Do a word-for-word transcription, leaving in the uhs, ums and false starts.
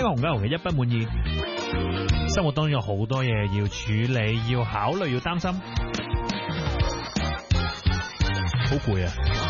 個洪家豪嘅一不滿意，生活當中有好多嘢要處理，要考慮，要擔心，好攰啊！